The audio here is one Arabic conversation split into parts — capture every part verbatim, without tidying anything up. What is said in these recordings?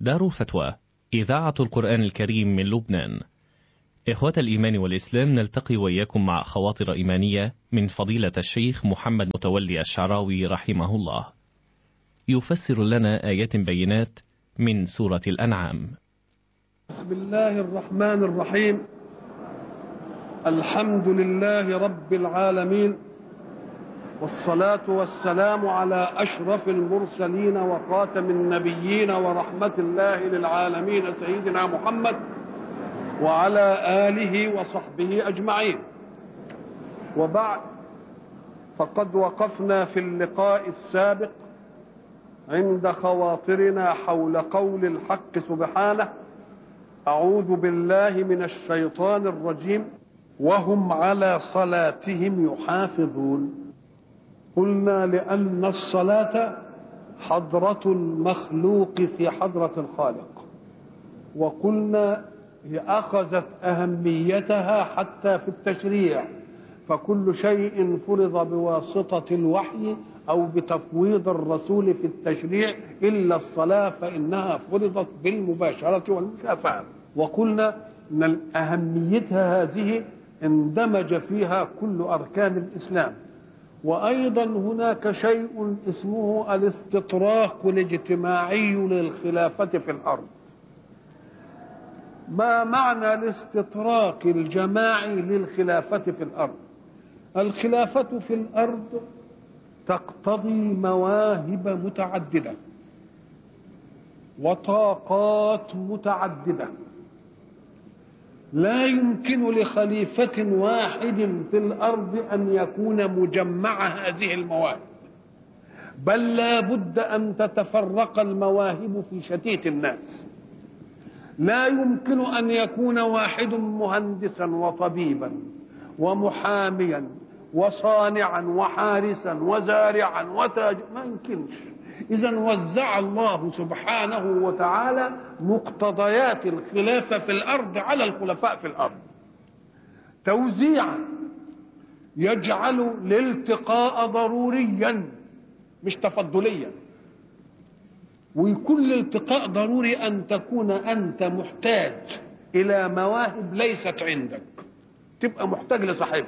دار الفتوى إذاعة القرآن الكريم من لبنان. إخوة الإيمان والإسلام، نلتقي وإياكم مع خواطر إيمانية من فضيلة الشيخ محمد متولي الشعراوي رحمه الله، يفسر لنا آيات بينات من سورة الأنعام. بسم الله الرحمن الرحيم. الحمد لله رب العالمين، والصلاة والسلام على أشرف المرسلين وخاتم النبيين ورحمة الله للعالمين سيدنا محمد وعلى آله وصحبه أجمعين. وبعد، فقد وقفنا في اللقاء السابق عند خواطرنا حول قول الحق سبحانه: أعوذ بالله من الشيطان الرجيم وهم على صلاتهم يحافظون. قلنا لأن الصلاة حضرة المخلوق في حضرة الخالق، وقلنا هي أخذت أهميتها حتى في التشريع، فكل شيء فرض بواسطة الوحي أو بتفويض الرسول في التشريع إلا الصلاة فإنها فرضت بالمباشرة والمكافأة. وقلنا أن أهميتها هذه اندمج فيها كل أركان الإسلام. وأيضا هناك شيء اسمه الاستطراق الاجتماعي للخلافة في الأرض. ما معنى الاستطراق الجماعي للخلافة في الأرض؟ الخلافة في الأرض تقتضي مواهب متعددة وطاقات متعددة. لا يمكن لخليفة واحد في الأرض أن يكون مجمع هذه المواهب، بل لا بد أن تتفرق المواهب في شتيت الناس. لا يمكن أن يكون واحد مهندسا وطبيبا ومحاميا وصانعا وحارسا وزارعا وتاجرا، ما يمكنش. إذن وزع الله سبحانه وتعالى مقتضيات الخلافة في الأرض على الخلفاء في الأرض توزيعا يجعل الالتقاء ضروريا مش تفضليا. وكل التقاء ضروري أن تكون أنت محتاج إلى مواهب ليست عندك، تبقى محتاج لصاحبها،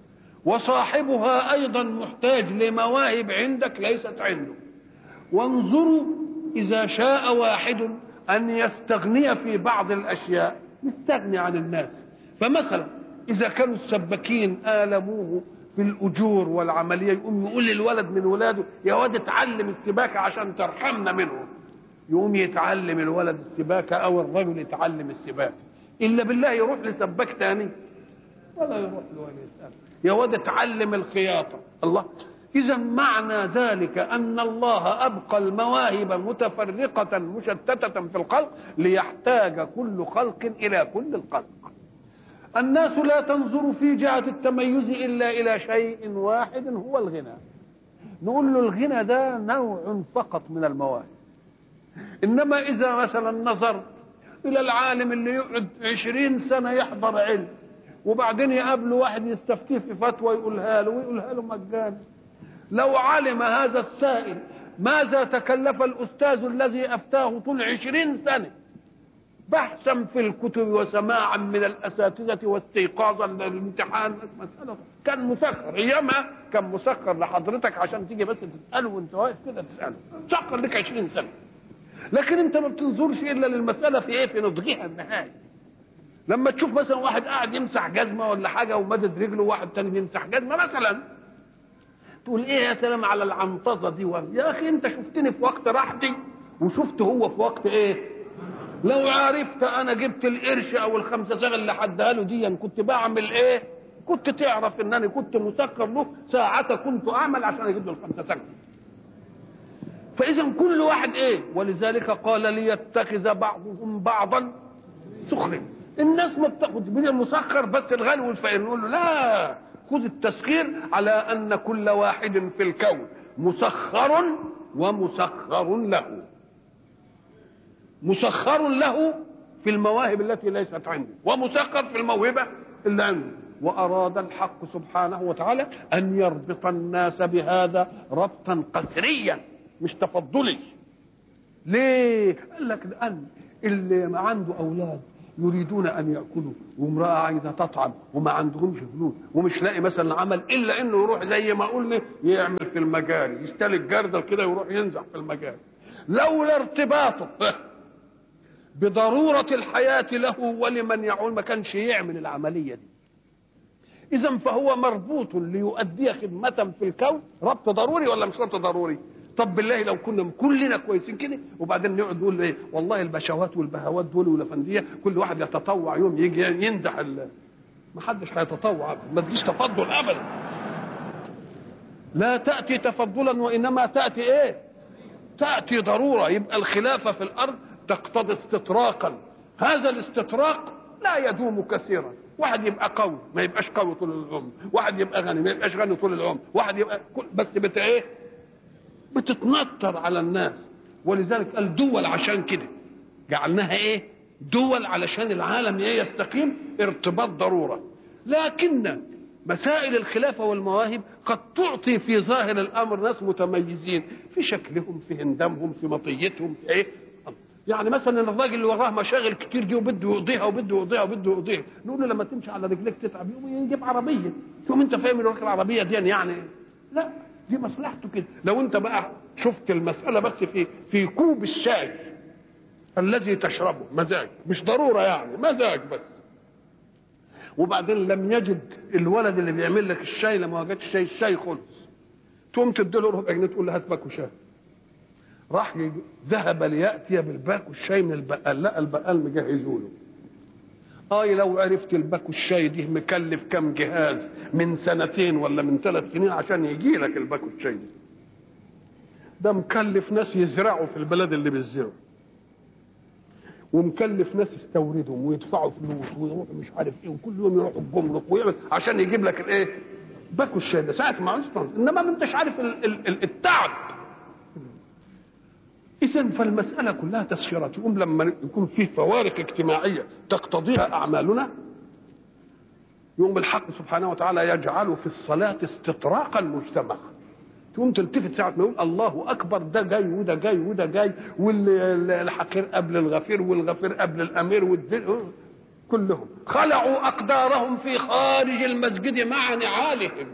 وصاحبها أيضا محتاج لمواهب عندك ليست عنده. وانظروا، إذا شاء واحد أن يستغني في بعض الأشياء يستغني عن الناس. فمثلا إذا كانوا السباكين آلموه في الأجور والعملية، يقوم يقول للولد من ولاده: يا واد اتعلم السباكة عشان ترحمنا منهم. يقوم يتعلم الولد السباكة أو الرجل يتعلم السباكة. إلا بالله يروح لسباك تاني ولا يروح له ولا يسأل: يا واد اتعلم الخياطة. الله! إذا معنى ذلك أن الله أبقى المواهب متفرقة مشتتة في الخلق ليحتاج كل خلق إلى كل الخلق. الناس لا تنظر في جهة التميز إلا إلى شيء واحد هو الغنى. نقول له الغنى ده نوع فقط من المواهب. إنما إذا مثلا نظر إلى العالم اللي يقعد عشرين سنة يحضر علم، وبعدين يقابله واحد يستفتيه في فتوى يقولها له ويقولها له مجانا، لو علم هذا السائل ماذا تكلف الأستاذ الذي أفتاه طول عشرين سنة بحثا في الكتب وسماعا من الأساتذة واستيقاظا للامتحان، مسألة كان مسخر أيامها، كان مسخر لحضرتك عشان تيجي بس تسأله وانت واقف كده تسأله، مسخر لك عشرين سنة. لكن انت ما بتنظرش إلا للمسألة في ايه؟ في نضجها النهائي. لما تشوف مثلا واحد قاعد يمسح جزمة ولا حاجة ومدد رجله، واحد تاني بيمسح جزمة مثلا، تقول ايه يا سلام على العنطزة دي. يا أخي انت شفتني في وقت راحتي وشفت هو في وقت ايه؟ لو عرفت انا جبت القرش او الخمسة صاغ اللي حدها له دي كنت بعمل ايه، كنت تعرف ان انا كنت مسخر له ساعة كنت اعمل عشان اجيب له الخمسة صاغ. فاذا كل واحد ايه، ولذلك قال ليتخذ بعضهم بعضا سخرا. الناس ما بتاخد من المسخر بس الغني والفقير. نقول له لا، خذ التسخير على ان كل واحد في الكون مسخر ومسخر له، مسخر له في المواهب التي ليست عنده، ومسخر في الموهبة اللي عنده. وأراد الحق سبحانه وتعالى أن يربط الناس بهذا ربطا قسريا مش تفضلي. ليه؟ قال لك لأن اللي عنده أولاد يريدون أن يأكلوا، وامرأة عايزة تطعم وما عندهمش فلوس ومش لاقي مثلا عمل إلا إنه يروح زي ما قلنا يعمل في المجاري، يستلك جردل كده ويروح ينزح في المجاري. لولا ارتباطه بضرورة الحياة له ولمن يعول ما كانش يعمل العملية دي. إذا فهو مربوط ليؤدي خدمة في الكون، ربط ضروري ولا مش ربط ضروري؟ طب بالله لو كنا كلنا كويسين كده وبعدين نقعد نقول ايه والله البشوات والبهوات دول والافنديه كل واحد يتطوع يوم يجي ينزح ال... ما حدش هيتطوع، ما تجيش تفضل ابدا. لا تاتي تفضلا وانما تاتي ايه؟ تاتي ضروره. يبقى الخلافه في الارض تقتضي استطراقا، هذا الاستطراق لا يدوم كثيرا. واحد يبقى قوي ما يبقاش قوي طول العمر، واحد يبقى غني ما يبقاش غني طول العمر، واحد يبقى بس بت ايه؟ بتتنطر على الناس. ولذلك قال دول عشان كده جعلناها ايه؟ دول علشان العالم ايه؟ يستقيم ارتباط ضروره. لكن مسائل الخلافه والمواهب قد تعطي في ظاهر الامر ناس متميزين في شكلهم في هندامهم في مطيتهم في ايه؟ يعني مثلا الراجل اللي وراه مشاغل كتير دي وبده يقضيها وبده يقضيها وبده يقضيها، نقول له لما تمشي على رجليك تتعب يقوم يجيب عربيه. شوف انت فاهم العربيه دي يعني لا دي مصلحته كده. لو انت بقى شفت المسألة بس في في كوب الشاي الذي تشربه مزاج، مش ضرورة يعني مزاج بس، وبعدين لم يجد الولد اللي بيعمل لك الشاي لما وجدش الشاي الشاي خلص، تقوم تديله ربع جنيه تقول له هات باكو شاي. راح ذهب ليأتي بالباكو الشاي من البقال، لا البقال مجهزه له. اي لو عرفت الباكو الشاي دي مكلف كم جهاز من سنتين ولا من ثلاث سنين عشان يجي لك الباكو الشاي دي، ده مكلف ناس يزرعوا في البلد اللي بيزرعوا، ومكلف ناس يستوردهم ويدفعوا فلوس ويروحوا مش عارف ايه وكل يوم يروحوا الجمرك ويعمل عشان يجيب لك الايه؟ باكو الشاي ده ساعه ما اصلا، انما ما انتش عارف ال ال ال التعب. إذن فالمسألة كلها تسخيرات. يقوم لما يكون فيه فوارق اجتماعية تقتضيها أعمالنا، يقوم الحق سبحانه وتعالى يجعل في الصلاة استطراقا مجتمعا. تقوم تلتفت ساعة ما يقول الله أكبر، ده جاي وده جاي وده جاي، والحقير قبل الغفير والغفير قبل الأمير والدين، كلهم خلعوا أقدارهم في خارج المسجد مع نعالهم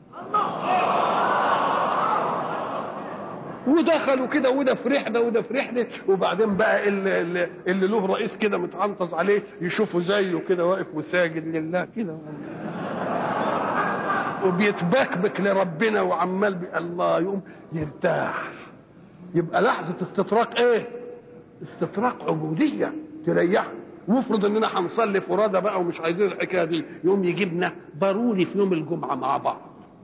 ودخلوا كده وده في رحله وده في رحله. وبعدين بقى اللي, اللي, اللي له رئيس كده متعنطز عليه يشوفه زيه كده واقف وساجد لله كده وبيتبكبك لربنا وعمال بي الله، يقوم يرتاح. يبقى لحظه استطراق ايه؟ استطراق عبوديه تريح. وافرض اننا هنصلي فرادى بقى ومش عايزين الحكايه دي، يقوم يجيبنا ضروري في يوم الجمعه مع بعض،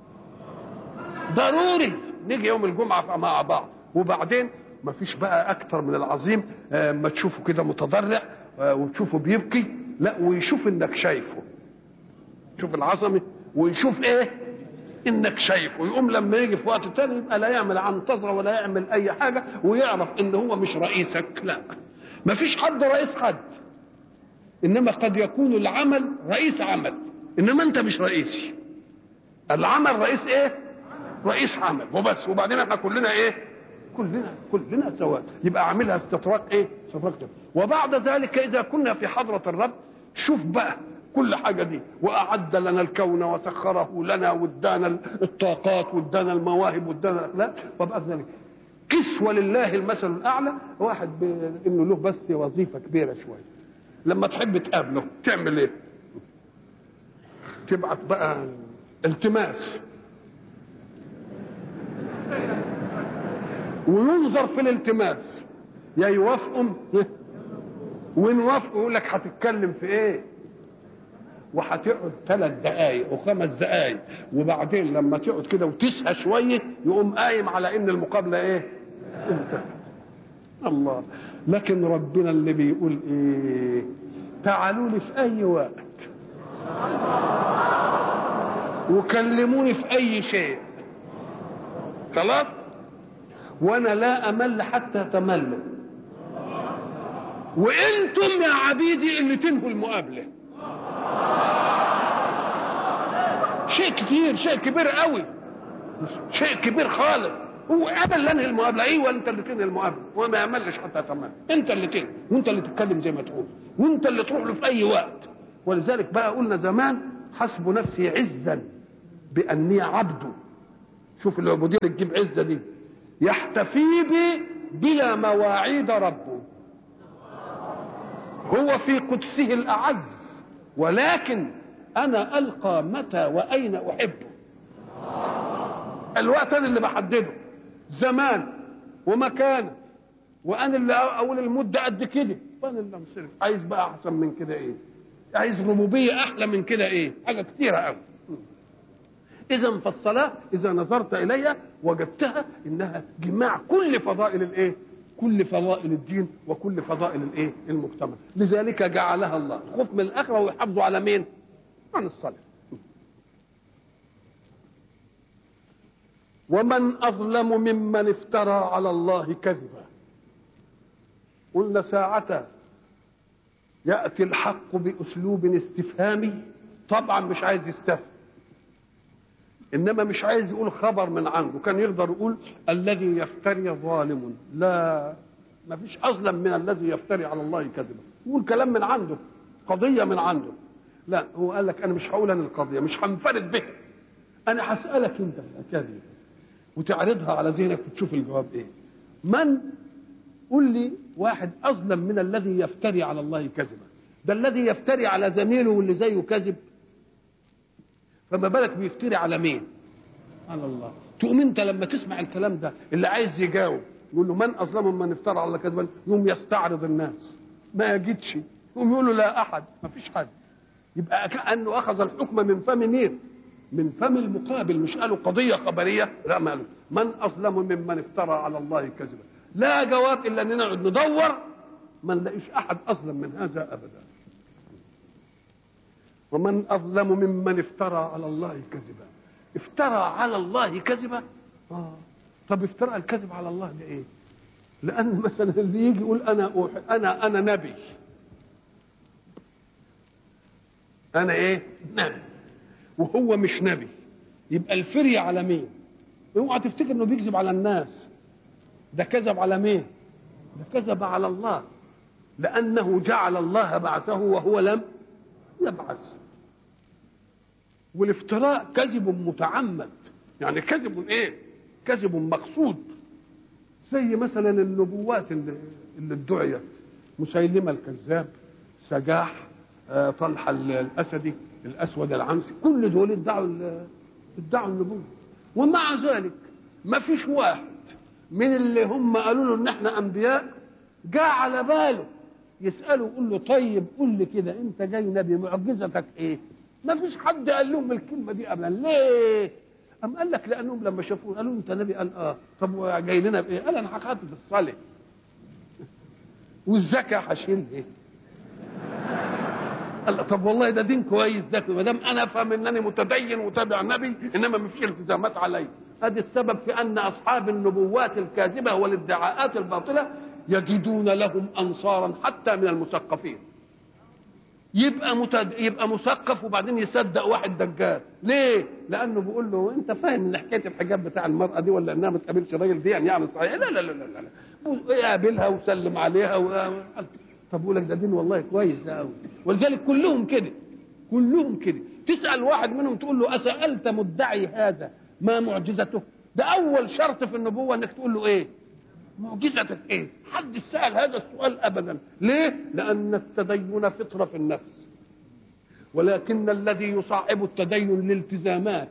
ضروري نيجي يوم الجمعة مع بعض. وبعدين ما فيش بقى أكتر من العظيم ما تشوفه كده متضرع وتشوفه بيبكي، لا ويشوف إنك شايفه، شوف العظمة ويشوف إيه؟ إنك شايفه. ويقوم لما يجي في وقت تاني يبقى لا يعمل عنتظرة ولا يعمل أي حاجة، ويعرف إن هو مش رئيسك. لا ما فيش حد رئيس حد، إنما قد يكون العمل رئيس عمل، إنما أنت مش رئيسي. العمل رئيس إيه؟ رئيس عمل وبس. وبعدين احنا كلنا ايه؟ كلنا كلنا سواء. يبقى عاملها استطراق ايه؟ استطراق. وبعد ذلك اذا كنا في حضرة الرب، شوف بقى كل حاجة دي، واعد لنا الكون وسخره لنا وادانا الطاقات وادانا المواهب وادانا الاخلاق. وبعد ذلك كسوة لله المثل الاعلى. واحد انه له بس وظيفة كبيرة شوية، لما تحب تقابله تعمل ايه؟ تبعت بقى التماس وينظر في الالتماس، يا يوافقهم وين وافقوا يقول لك هتتكلم في ايه؟ وهتقعد ثلاث دقائق وخمس دقائق، وبعدين لما تقعد كده وتسهى شويه يقوم قايم على ان المقابله ايه؟ انت الله. لكن ربنا اللي بيقول ايه؟ تعالوا لي في اي وقت وكلموني في اي شيء، خلاص، وانا لا امل حتى تملوا، وانتم يا عبيدي اللي تنهوا المقابله. شيء كتير، شيء كبير قوي، شيء كبير خالص. هو انا اللي انهي المقابله، ايه وانت اللي تنهي المقابله وما يعملش حتى تمام، انت اللي تنهي وانت اللي تتكلم زي ما تقول وانت اللي تروح له في اي وقت. ولذلك بقى قلنا زمان حسب نفسي عزا باني عبده. شوف العبوديه اللي تجيب عزه دي، يحتفي بي بلا مواعيد ربه، هو في قدسه الاعز، ولكن انا القى متى واين احبه. الوقت انا اللي بحدده، زمان ومكان، وانا اللي اقول المده قد كده، وانا اللي انصرف. عايز بقى احسن من كده ايه؟ عايز ربوبيه احلى من كده ايه؟ حاجه كتيره قوي. اذا فالصلاه اذا نظرت اليها وجدتها انها جماع كل فضائل الايه؟ كل فضائل الدين وكل فضائل الايه؟ المجتمع. لذلك جعلها الله خوف من الاخره ويحافظوا على مين؟ عن الصلاه. ومن اظلم ممن افترى على الله كذبا. قلنا ساعة يأتي الحق بأسلوب استفهامي، طبعا مش عايز يستفهم، إنما مش عايز يقول خبر من عنده. كان يقدر يقول الذي يفتري ظالم، لا، ما فيش أظلم من الذي يفتري على الله كذبا، يقول كلام من عنده، قضية من عنده. لا، هو قال لك أنا مش هقول أنا القضية، مش هنفرد بها، أنا هسألك أنت في الحكاية دي وتعرضها على ذهنك وتشوف الجواب إيه. من قل لي واحد أظلم من الذي يفتري على الله كذبا، ده الذي يفتري على زميله واللي زيه كذب، فما بالك بيفتري على مين؟ على الله. تقوم انت لما تسمع الكلام ده اللي عايز يجاوب يقول له من أظلم من افترى على الله كذبا، يقوم يستعرض الناس ما يجدش، يقوم يقول له لا أحد، ما فيش حد. يبقى كأنه أخذ الحكم من فم مين؟ من فم المقابل، مش قالوا قضية خبرية، لا، ما قالوا من أظلم ممن افترى على الله كذبا. لا جواب الا اننا نقعد ندور ما نلاقيش احد اظلم من هذا ابدا. ومن اظلم ممن افترى على الله كذبا. افترى على الله كذبا. اه طب افترى الكذب على الله ده ايه؟ لان مثلا اللي يجي يقول انا أوحي انا انا نبي، انا ايه؟ نبي، وهو مش نبي، يبقى الفري على مين؟ اوعى تفتكر انه بيكذب على الناس، ده كذب على مين؟ ده كذب على الله، لأنه جعل الله بعثه وهو لم يبعث. والافتراء كذب متعمد، يعني كذب ايه؟ كذب مقصود. زي مثلا النبوات اللي, اللي ادعيت، مسيلمة الكذاب، سجاح، آه، طلحة الأسدي، الأسود العنسي، كل دول ادعوا ادعوا النبوة. ومع ذلك ما فيش واحد من اللي هم قالوا له ان احنا انبياء جاء على باله يساله يقول له طيب قول لي كده انت جاي نبي معجزتك ايه؟ ما فيش حد قال لهم الكلمه دي ابدا. ليه؟ ام قال لك لانهم لما شافوه قالوا انت نبي، قال اه. طب جاي لنا بايه؟ قال انا هخاف في الصلاه والزكاه هشيل ايه؟ قال طب والله ده دين كويس، ده ما دام انا افهم انني متدين وتابع نبي انما ما فيش التزامات علي. هذا السبب في ان اصحاب النبوات الكاذبه والادعاءات الباطله يجدون لهم انصارا حتى من المثقفين. يبقى متد... يبقى مثقف وبعدين يصدق واحد دجال. ليه؟ لانه بيقول له انت فاهم ان حكايه الحجاب بتاع المراه دي ولا انها ما تقابلش الراجل دي يعني صحيح؟ لا لا لا لا لا يقابلها وسلم عليها و... طب يقول لك ده دين والله كويس ده قوي. ولذلك كلهم كده، كلهم كده. تسال واحد منهم تقول له اسالت مدعي هذا ما معجزته؟ ده اول شرط في النبوه انك تقول له ايه؟ معجزتك ايه؟ حد سال هذا السؤال ابدا. ليه؟ لان التدين فطره في النفس، ولكن الذي يصعب التدين الالتزامات.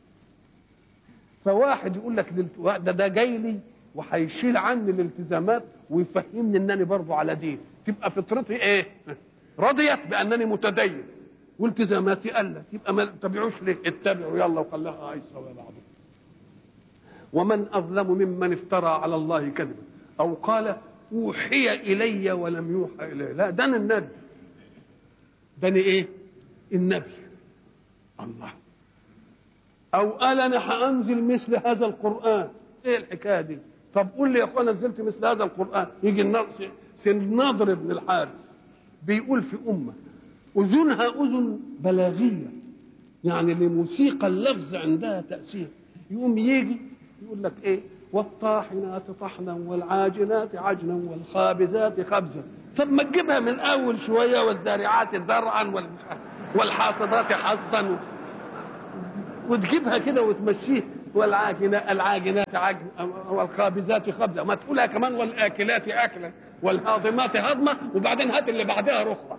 فواحد يقول لك ده ده جاي لي وهيشيل عني الالتزامات ويفهمني انني برضه على دين، تبقى فطرتي ايه؟ رضيت بانني متدين والتزاماتي قلت، يبقى ما تتبعوش ليه؟ اتبعوا يلا وخليها عايشه ويا بعض. ومن اظلم ممن افترى على الله كذبا او قال اوحي الي ولم يوحى الي. لا، ده انا النبي، ده انا ايه؟ النبي. الله. او قال انا هانزل مثل هذا القران. ايه الحكايه دي؟ طب قول لي يا اخوان نزلت مثل هذا القران. يجي النضر بن الحارث بيقول في امه اذنها اذن بلاغيه، يعني لموسيقى اللفظ عندها تاثير. يقوم يجي يقول لك ايه؟ والطاحنات طحنا والعاجنات عجنا والخابزات خبزا. طب ما تجيبها من اول شويه، والزارعات زرعا والحاصدات حصدا، وتجيبها كده وتمشيه، والعاجنات العاجنات عجن والخابزات خبزا، ما تقولها كمان والاكلات اكلا والهاضمات هضمه، وبعدين هات اللي بعدها رخوه.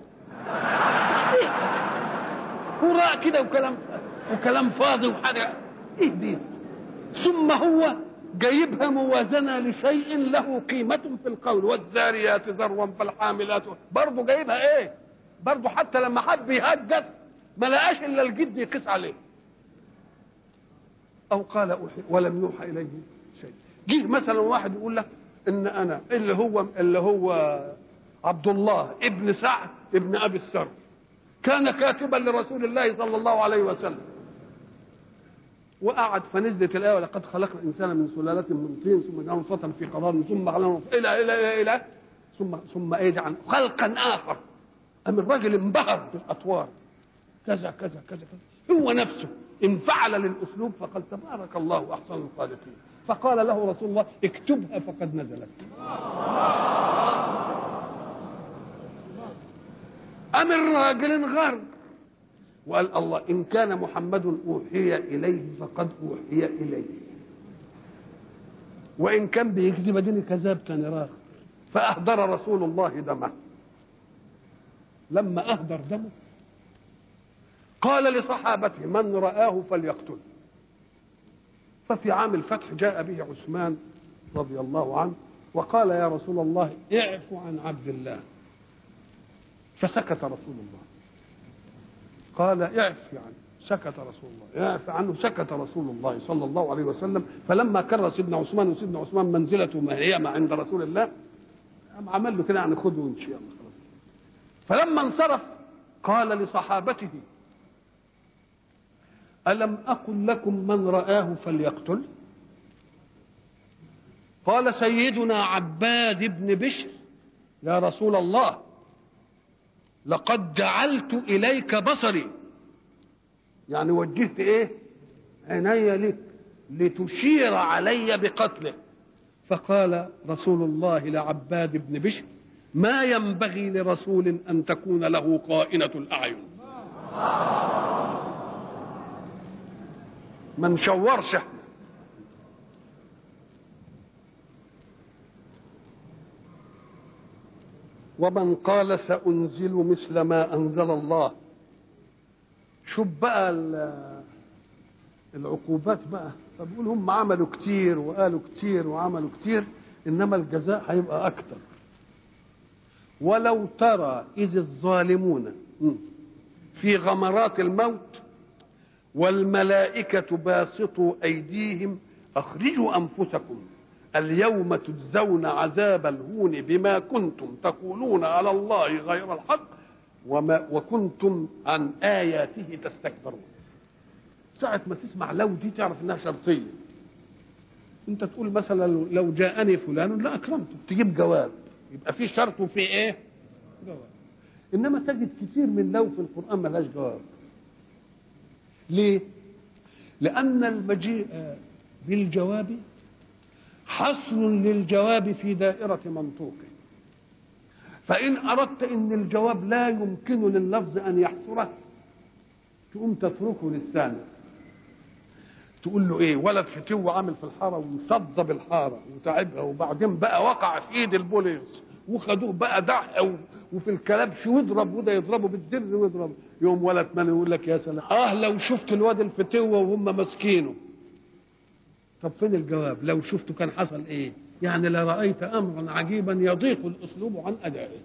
هراء كده وكلام وكلام فاضي وحاجه ايه دي. ثم هو جايبها موازنه لشيء له قيمه في القول، والذاريات ذروا فالحاملات، برضه جايبها ايه، برضه حتى لما حب يهجس ما لقاش الا الجد يقيس عليه. او قال أوحي ولم يوحى اليه شيء. جه مثلا واحد يقول لك ان انا اللي هو اللي هو عبد الله ابن سعد ابن ابي السر كان كاتبا لرسول الله صلى الله عليه وسلم، وقعد فنزلت الايه ولقد خلقنا الانسان من سلاله من طين ثم جعلنا نطفه في قرار ثم خلقنا الى الى الى الى ثم ثم ايه عن خلقا اخر. أم الراجل انبهر بالاطوار كذا كذا كذا كذا، هو نفسه انفعل للاسلوب فقال تبارك الله احسن الخالقين، فقال له رسول الله اكتبها فقد نزلت. أم الراجل انغر وقال الله إن كان محمد أوحي إليه فقد أوحي إليه، وإن كان بيكذب دين كذاب تاني راخ. فأهدر رسول الله دمه. لما أهدر دمه قال لصحابته من رآه فليقتله. ففي عام الفتح جاء به عثمان رضي الله عنه وقال يا رسول الله اعف عن عبد الله، فسكت رسول الله. قال اعف يعني سكت رسول الله، اعف عنه سكت رسول الله صلى الله عليه وسلم. فلما كرر سيدنا عثمان، وسيدنا عثمان منزلته ما هي ما عند رسول الله، عمل له كده يعني خذه وامشي يلا خلاص. فلما انصرف قال لصحابته ألم أقل لكم من رآه فليقتل؟ قال سيدنا عباد بن بشر يا رسول الله لقد جعلت إليك بصري، يعني وجهت إيه عيني لك لتشير علي بقتله. فقال رسول الله لعباد بن بشر ما ينبغي لرسول أن تكون له قائنة الأعين، ما نشورش. ومن قال سأنزل مثل ما أنزل الله. شوف بقى العقوبات بقى، فبقول هم عملوا كتير وقالوا كتير وعملوا كتير، إنما الجزاء هيبقى أكتر. ولو ترى إذ الظالمون في غمرات الموت والملائكة باسطوا أيديهم أخرجوا أنفسكم اليوم تجزون عذاب الهون بما كنتم تقولون على الله غير الحق وما وكنتم عن آياته تستكبرون. ساعة ما تسمع لو دي تعرف انها شرطية. انت تقول مثلا لو جاءني فلان لا اكرمته، تجيب جواب، يبقى في شرط وفي ايه جواب. انما تجد كتير من لو في القرآن ما لهاش جواب. ليه؟ لأن المجيء بالجواب حصر للجواب في دائرة منطوقه. فإن أردت أن الجواب لا يمكن لللفظ أن يحصره تقوم تتركه للثاني، تقول له إيه ولد فتو عامل في الحارة ومصدب الحارة وتعبها، وبعدين بقى وقع في إيد البوليس وخدوه بقى دع وفي الكلبش ويضرب وده يضربه بالدر ويضرب. يوم ولد من يقول لك يا سلام اه لو شفت الواد الفتوة وهم ماسكينه. طب فين الجواب؟ لو شفته كان حصل ايه؟ يعني لرأيت امرا عجيبا يضيق الاسلوب عن ادائه.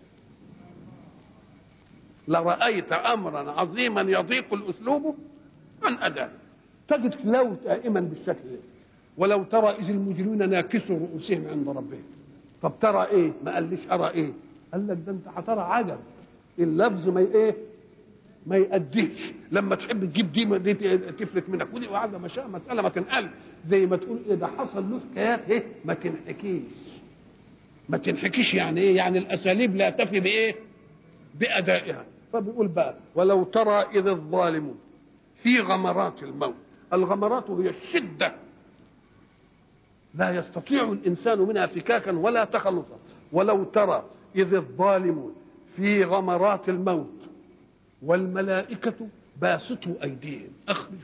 لرأيت امرا عظيما يضيق الاسلوب عن ادائه. تجد لو دائما بالشكل ده. ولو ترى اذ المجرمون ناكسوا رؤوسهم عند ربهم. طب ترى ايه؟ ما قاليش ارى ايه؟ قال لك ده انت هترى عجب. اللفظ ما ايه؟ ما يأديش. لما تحب تجيب دي, دي تفلت منك ودي وعاده مشاء مساله ما تنقل زي ما تقول ايه ده حصل له حكايات ايه ما تنحكيش. ما تنحكيش يعني ايه؟ يعني الاساليب لا تفي بايه؟ بادائها. فبيقول بقى ولو ترى اذ الظالمون في غمرات الموت. الغمرات هي الشده لا يستطيع الإنسان منها فكاكا ولا تخلصا. ولو ترى إذ الظالمون في غمرات الموت والملائكة باسطوا أيديهم أخرجوا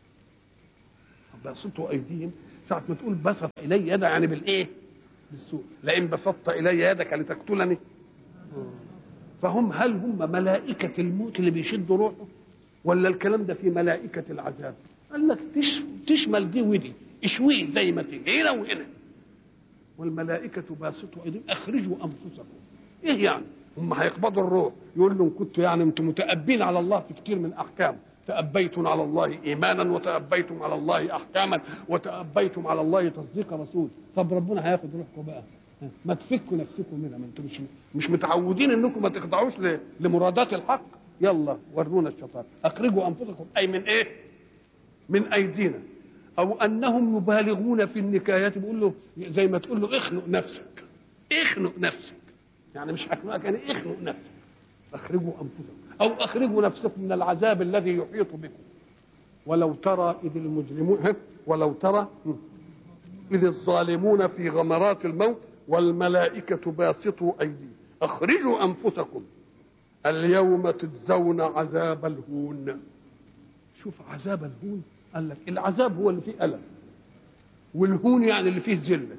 باسطوا أيديهم. ساعة ما تقول بسط إلي يدا يعني بالإيه؟ بالسوء. لئن بسطت إلي يدك لتقتلني. فهم هل هم ملائكة الموت اللي بيشدوا روحه ولا الكلام ده في ملائكة العذاب؟ قال لك تشمل دي ودي اشويه زي ما تيجي هنا وهنا. والملائكة باسطوا أيديهم أخرجوا أنفسكم. إيه يعني؟ هم هيقبضوا الروح يقول لهم كنتوا يعني أنتم متأبين على الله في كتير من أحكام، تأبيتم على الله إيمانا وتأبيتم على الله أحكاما وتأبيتم على الله تصديق رسول. طب ربنا هياخد روحكم بقى، ما تفكوا نفسكم منها، ما انتم مش مش متعودين انكم ما تخضعوش لمرادات الحق. يلا ورونا الشطار. اخرجوا انفسكم اي من ايه؟ من ايدينا. او انهم يبالغون في النكايات، بيقول له زي ما تقول له اخنق نفسك اخنق نفسك، يعني مش اخنقك يعني اخنق نفسك. اخرجوا انفسكم او اخرجوا نفسكم من العذاب الذي يحيط بكم. ولو ترى اذ المجرمون ولو ترى اذ الظالمون في غمرات الموت والملائكة باسطوا أيديهم أخرجوا أنفسكم اليوم تجزون عذاب الهون. شوف عذاب الهون، قال لك العذاب هو اللي فيه ألم، والهون يعني اللي فيه ذلة.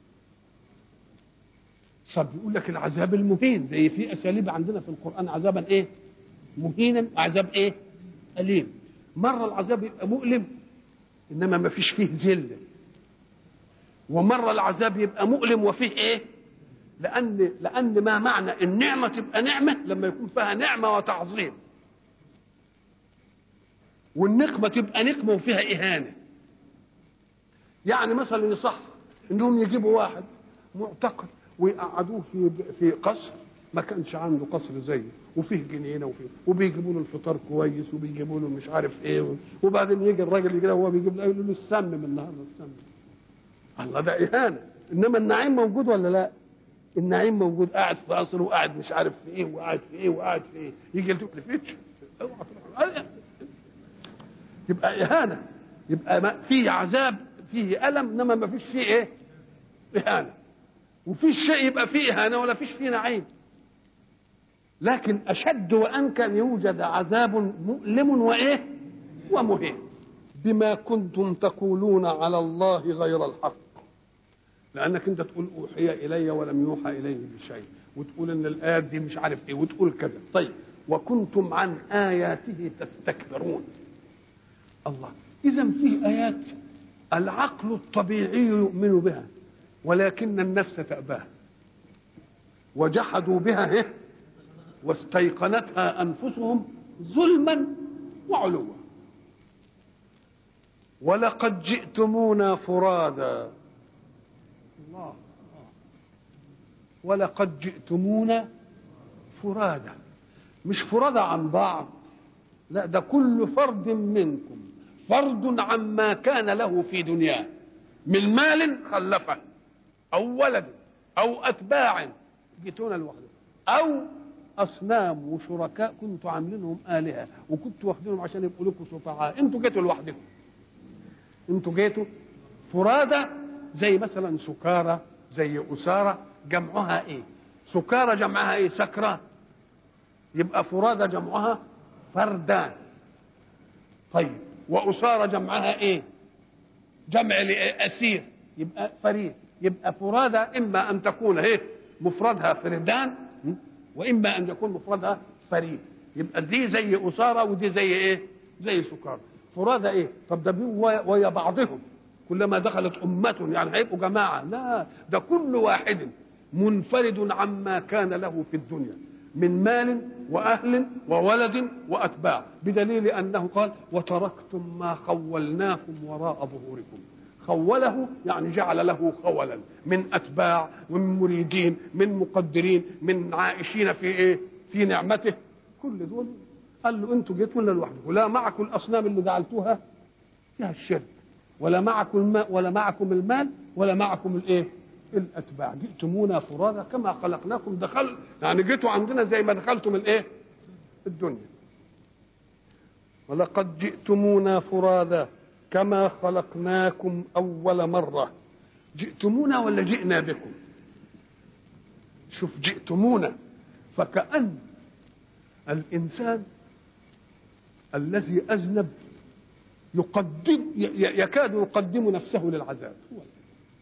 طب يقول لك العذاب المهين زي في أساليب عندنا في القرآن عذابا إيه؟ مهينا وعذاب إيه؟ أليم. مرة العذاب يبقى مؤلم إنما ما فيش فيه ذلة، ومرة العذاب يبقى مؤلم وفيه ايه؟ لأن لأن ما معنى النعمة تبقى نعمة لما يكون فيها نعمة وتعظيم، والنقمة تبقى نقمة وفيها إهانة. يعني مثلا يصح إنهم يجيبوا واحد معتقل ويقعدوه في في قصر ما كانش عنده قصر زيه وفيه جنينة وفيه وبيجيبوا له الفطار كويس وبيجيبوا له مش عارف ايه، وبعدين يجي الراجل يجي وهو بيجيب له يقول له السم من النهارده السم. الله ده إهانة. إنما النعيم موجود ولا لا؟ النعيم موجود، قاعد في قصر وقاعد مش عارف في إيه وقاعد في إيه وقاعد في إيه، يجي يلتف لفتش يبقى إهانة. يبقى فيه عذاب فيه ألم إنما ما فيش فيه إيه؟ إهانة. وفي شيء يبقى فيه إهانة ولا فيش فيه نعيم. لكن أشد وأن كان يوجد عذاب مؤلم وإيه؟ ومهين بما كنتم تقولون على الله غير الحق. لانك انت تقول اوحي الي ولم يوحى اليه بشيء، وتقول ان الايات دي مش عارف ايه، وتقول كذا. طيب وكنتم عن اياته تستكبرون. الله، اذا فيه ايات العقل الطبيعي يؤمن بها ولكن النفس تأباها، وجحدوا بها هي واستيقنتها انفسهم ظلما وعلوا. ولقد جئتمونا فرادا. الله، ولقد جئتمونا فرادا، مش فرادا عن بعض، لا ده كل فرد منكم فرد عما كان له في دنياه من مال خلفه او ولد او اتباع جئتونا لوحده، او اصنام وشركاء كنتوا عاملينهم الهه وكنتوا واخدينهم عشان يبقوا لكم شفعاء، انتوا جيتوا لوحدكم. انتوا جيتوا فرادى، زي مثلا سكارى، زي أسارى، جمعها ايه؟ سكارى جمعها ايه؟ سكران. يبقى فرادى جمعها فردان. طيب وأسارى جمعها ايه؟ جمع لأسير، يبقى فريد. يبقى فرادى اما ان تكون ايه؟ مفردها فردان، واما ان يكون مفردها فريد. يبقى دي زي أسارى ودي زي ايه؟ زي سكارى. فرادى ايه؟ طب ده ويا بعضهم كلما دخلت أمة يعني هيبقوا جماعة؟ لا، ده كل واحد منفرد عما كان له في الدنيا من مال وأهل وولد وأتباع، بدليل أنه قال وتركتم ما خولناكم وراء ظهوركم. خوله يعني جعل له خولا من أتباع ومن مريدين من مقدرين من عائشين في إيه؟ في نعمته. كل دول قال له انتوا جيتوا لنا لوحدكم، لا معكم الأصنام اللي جعلتوها فيها الشرك، ولا معكم الماء ولا معكم المال ولا معكم الايه؟ الاتباع. جئتمونا فرادا كما خلقناكم، دخل يعني جيتوا عندنا زي ما دخلتم الايه؟ الدنيا. ولقد جئتمونا فرادا كما خلقناكم اول مره جئتمونا ولا جئنا بكم؟ شوف جئتمونا، فكأن الإنسان الذي أذنب يقدم يكاد يقدم نفسه للعذاب.